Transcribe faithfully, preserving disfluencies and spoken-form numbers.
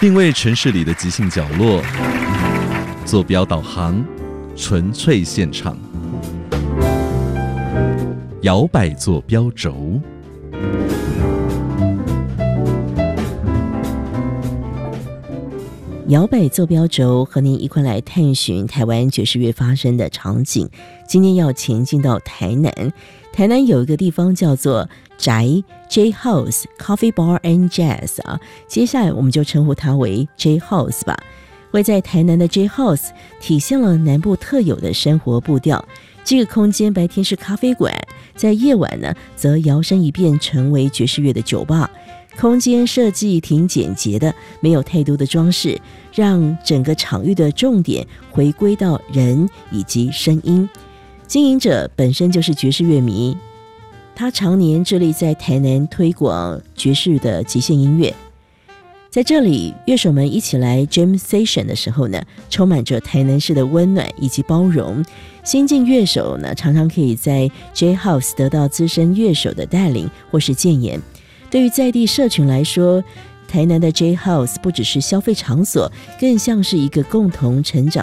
定位城市里的即兴角落，坐标导航，纯粹现场，摇摆坐标轴。 摇摆坐标轴和您一块来探寻台湾爵士乐发生的场景。今天要前进到台南，台南有一个地方叫做宅 J House Coffee Bar and Jazz 啊，接下来我们就称呼它为 J House 吧。位在台南的 J House 体现了南部特有的生活步调。这个空间白天是咖啡馆，在夜晚呢，则摇身一变成为爵士乐的酒吧。空间设计挺简洁的，没有太多的装饰，让整个场域的重点回归到人以及声音。经营者本身就是爵士乐迷，他常年致力在台南推广爵士的即兴音乐。在这里，乐手们一起来 jam session 的时候呢，充满着台南市的温暖以及包容。新进乐手呢，常常可以在 J House 得到资深乐手的带领或是建言。对于在地社群来说，台南的 J House 不只是消费场所，更像是一个共同成长